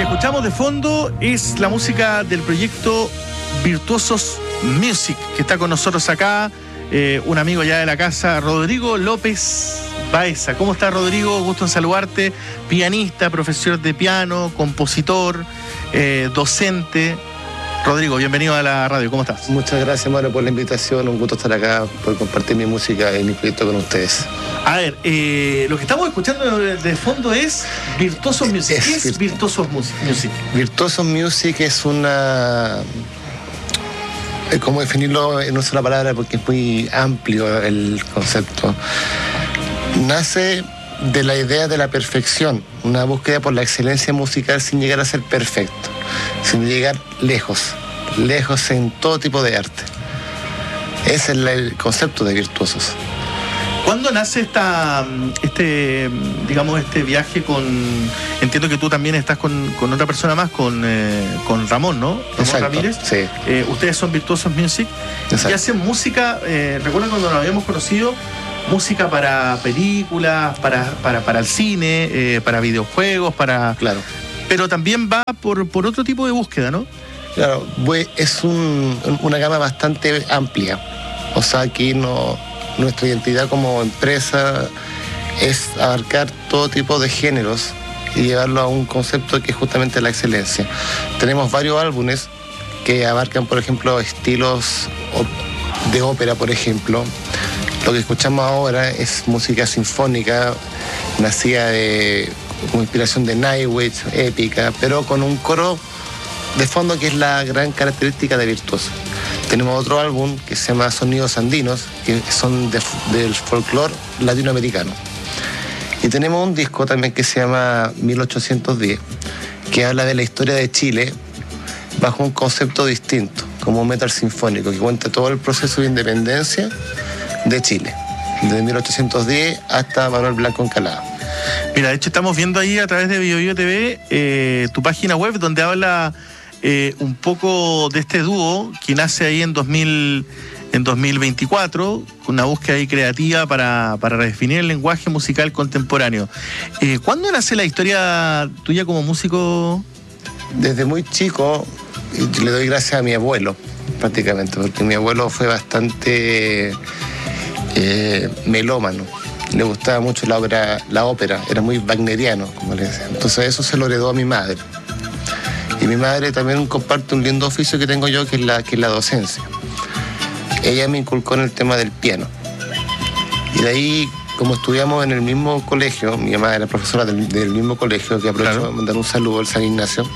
escuchamos de fondo es la música del proyecto Virtuosos Music, que está con nosotros acá, un amigo ya de la casa, Rodrigo López Baeza. ¿Cómo estás, Rodrigo? Gusto en saludarte. Pianista, profesor de piano, compositor, docente. Rodrigo, bienvenido a la radio. ¿Cómo estás? Muchas gracias, Mario, por la invitación. Un gusto estar acá, por compartir mi música y mi proyecto con ustedes. A ver, lo que estamos escuchando de fondo es Virtuosos Music. ¿Qué es Virtuosos Music? Virtuosos Music es una... ¿Cómo definirlo en una sola palabra? Porque es muy amplio el concepto. Nace de la idea de la perfección, una búsqueda por la excelencia musical sin llegar a ser perfecto, sin llegar lejos en todo tipo de arte. Ese es el concepto de Virtuosos. ¿Cuándo nace este viaje con... Entiendo que tú también estás con otra persona más, con Ramón, ¿no? Ramón Exacto, Ramírez. sí. Ustedes son Virtuosos Music. Exacto. Y hacen música, recuerdo cuando nos habíamos conocido, música para películas, para el cine, para videojuegos, para... Claro. Pero también va por otro tipo de búsqueda, ¿no? Claro, es una gama bastante amplia. O sea, aquí nuestra identidad como empresa es abarcar todo tipo de géneros y llevarlo a un concepto que es justamente la excelencia. Tenemos varios álbumes que abarcan, por ejemplo, estilos de ópera, por ejemplo. Lo que escuchamos ahora es música sinfónica, nacida como inspiración de Nightwish, épica, pero con un coro de fondo que es la gran característica de Virtuoso. Tenemos otro álbum que se llama Sonidos Andinos, que son del folclore latinoamericano. Y tenemos un disco también que se llama 1810, que habla de la historia de Chile bajo un concepto distinto, como un metal sinfónico, que cuenta todo el proceso de independencia de Chile, desde 1810 hasta Manuel Blanco Encalada. Mira, de hecho estamos viendo ahí a través de BioBio TV tu página web donde habla un poco de este dúo que nace ahí en 2024, con una búsqueda ahí creativa para redefinir el lenguaje musical contemporáneo. ¿Cuándo nace la historia tuya como músico? Desde muy chico, y le doy gracias a mi abuelo, prácticamente, porque mi abuelo fue bastante melómano. Le gustaba mucho la ópera, era muy wagneriano, como le decían. Entonces eso se lo heredó a mi madre. Y mi madre también comparte un lindo oficio que tengo yo, que es la docencia. Ella me inculcó en el tema del piano. Y de ahí, como estudiamos en el mismo colegio, mi mamá era profesora del mismo colegio, que aprovecho de mandar un saludo al San Ignacio,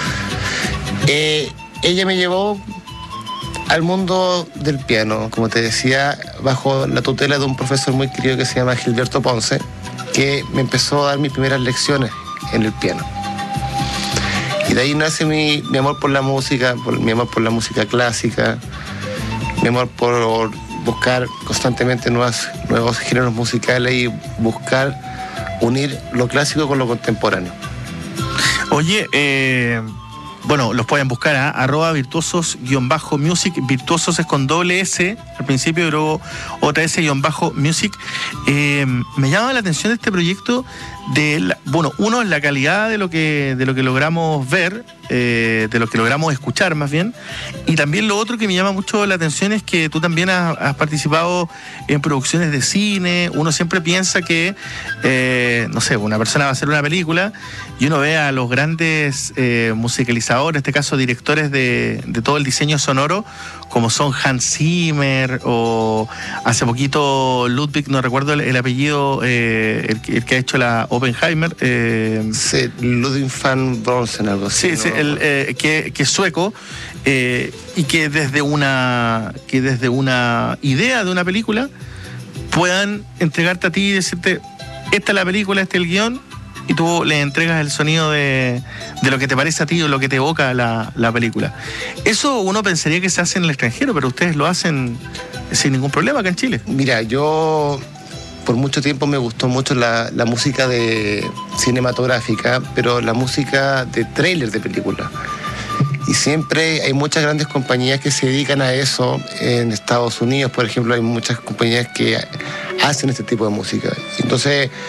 ella me llevó al mundo del piano, como te decía, bajo la tutela de un profesor muy querido que se llama Gilberto Ponce, que me empezó a dar mis primeras lecciones en el piano. Y de ahí nace mi amor por la música, mi amor por la música clásica, mi amor por buscar constantemente nuevos géneros musicales y buscar unir lo clásico con lo contemporáneo. Oye, bueno, los pueden buscar a @virtuosos_music. Virtuosos es con doble S al principio y luego otra S_music. Me llama la atención de este proyecto uno es la calidad de lo que logramos ver, de lo que logramos escuchar más bien, y también lo otro que me llama mucho la atención es que tú también has participado en producciones de cine. Uno siempre piensa que no sé, una persona va a hacer una película y uno ve a los grandes musicalizadores, en este caso directores de todo el diseño sonoro, como son Hans Zimmer o hace poquito Ludwig, no recuerdo el apellido, el que ha hecho la Oppenheimer. Sí, Ludwig van Beethoven, algo así. Sí, ¿no? Que es sueco, y que desde una idea de una película puedan entregarte a ti y decirte, esta es la película, este es el guión, y tú le entregas el sonido de lo que te parece a ti o lo que te evoca la película. Eso uno pensaría que se hace en el extranjero, pero ustedes lo hacen sin ningún problema acá en Chile. Mira, yo por mucho tiempo me gustó mucho la música cinematográfica, pero la música de tráiler de película. Y siempre hay muchas grandes compañías que se dedican a eso. En Estados Unidos, por ejemplo, hay muchas compañías que hacen este tipo de música. Entonces,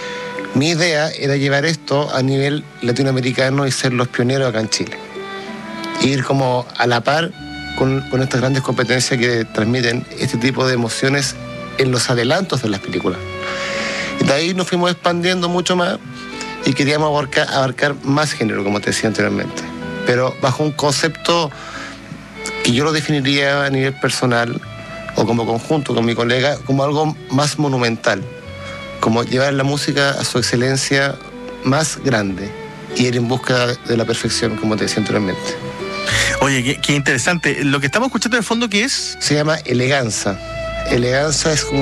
Mi idea era llevar esto a nivel latinoamericano y ser los pioneros acá en Chile. Ir como a la par con estas grandes competencias que transmiten este tipo de emociones en los adelantos de las películas. Y de ahí nos fuimos expandiendo mucho más y queríamos abarcar más género, como te decía anteriormente. Pero bajo un concepto que yo lo definiría a nivel personal o como conjunto con mi colega como algo más monumental, como llevar la música a su excelencia más grande y ir en busca de la perfección, como te decía anteriormente. Oye, qué interesante. Lo que estamos escuchando de fondo, ¿qué es? Se llama eleganza. Eleganza es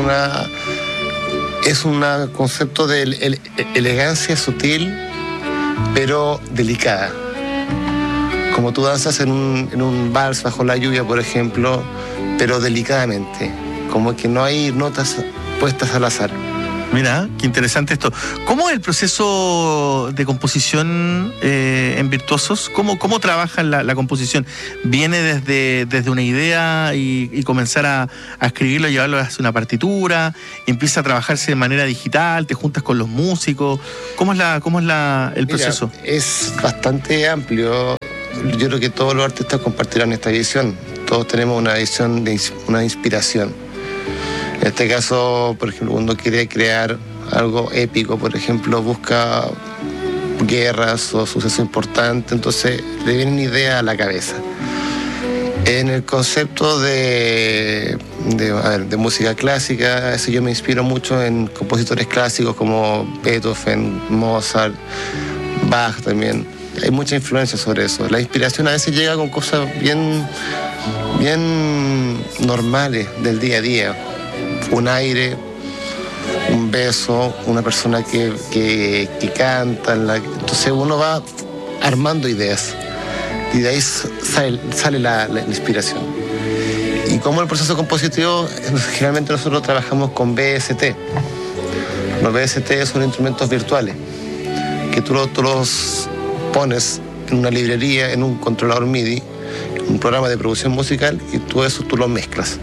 un concepto de elegancia sutil, pero delicada. Como tú danzas en un vals bajo la lluvia, por ejemplo, pero delicadamente. Como que no hay notas puestas al azar. Mira, qué interesante esto. ¿Cómo es el proceso de composición en Virtuosos? ¿Cómo trabajan la composición? ¿Viene desde una idea y comenzar a escribirlo, llevarlo hacia una partitura? ¿Empieza a trabajarse de manera digital? ¿Te juntas con los músicos? ¿Cómo es el proceso? Mira, es bastante amplio. Yo creo que todos los artistas compartirán esta visión. Todos tenemos una visión una inspiración. En este caso, por ejemplo, cuando quiere crear algo épico, por ejemplo, busca guerras o sucesos importantes, entonces le vienen ideas a la cabeza. En el concepto de música clásica, yo me inspiro mucho en compositores clásicos como Beethoven, Mozart, Bach también. Hay mucha influencia sobre eso. La inspiración a veces llega con cosas bien normales del día a día. Un aire, un beso, una persona que canta. Entonces uno va armando ideas y de ahí sale la inspiración. Y como el proceso compositivo, generalmente nosotros trabajamos con VST. Los VST son instrumentos virtuales que tú los pones en una librería, en un controlador MIDI, un programa de producción musical, y tú lo mezclas.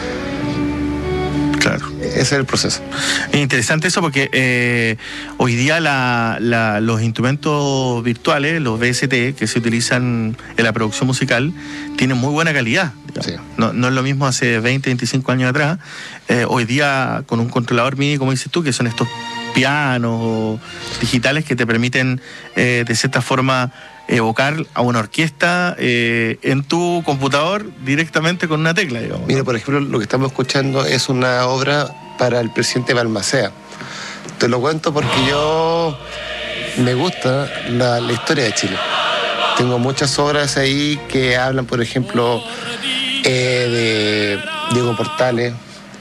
Claro. Ese es el proceso. Es interesante eso porque hoy día los instrumentos virtuales, los VST, que se utilizan en la producción musical, tienen muy buena calidad. Sí. No es lo mismo hace 20, 25 años atrás. Hoy día, con un controlador MIDI, como dices tú, que son estos pianos digitales que te permiten, de cierta forma, evocar a una orquesta en tu computador directamente con una tecla, digamos. Mira, por ejemplo, lo que estamos escuchando es una obra para el presidente Balmaceda. Te lo cuento porque yo me gusta la historia de Chile. Tengo muchas obras ahí que hablan, por ejemplo, de Diego Portales.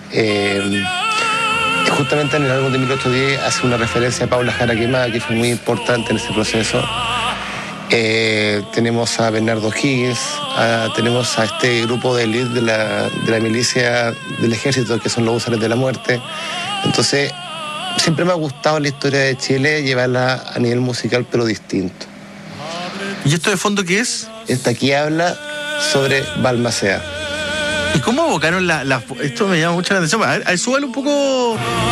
Justamente en el álbum de 1810 hace una referencia a Paula Jara Quemada, que fue muy importante en ese proceso. Tenemos a Bernardo Higgins, tenemos a este grupo de elite de la milicia del ejército, que son los Húsares de la Muerte. Entonces, siempre me ha gustado la historia de Chile, llevarla a nivel musical, pero distinto. ¿Y esto de fondo qué es? Esta aquí habla sobre Balmaceda. ¿Y cómo evocaron esto me llama mucho la atención? A ver, súbale un poco.